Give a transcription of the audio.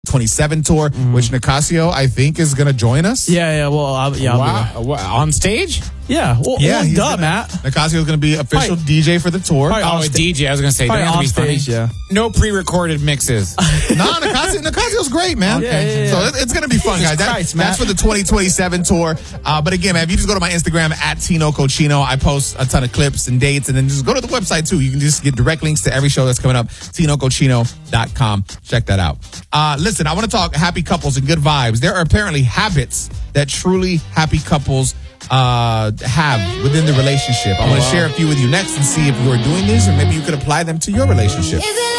27 tour, which Nicasio, I think, is going to join us. Yeah. Well, I'll be there. On stage? Yeah. Well, Matt. Nicasio is going to be official DJ for the tour. Oh, a DJ. I was going to say, Probably they're going on to be funny. stage, yeah. No pre-recorded mixes. No, Nicasio's great, man. Okay. So it's going to be fun, guys. That's for the 2027 tour. But again, man, if you just go to my Instagram at Tino Cochino, I post a ton of clips and dates, and then just go to the website too. You can just get direct links to every show that's coming up. TinoCochino.com. Check that out. Listen, I want to talk happy couples and good vibes. There are apparently habits that truly happy couples have within the relationship. I want to share a few with you next and see if you are doing these, or maybe you could apply them to your relationship.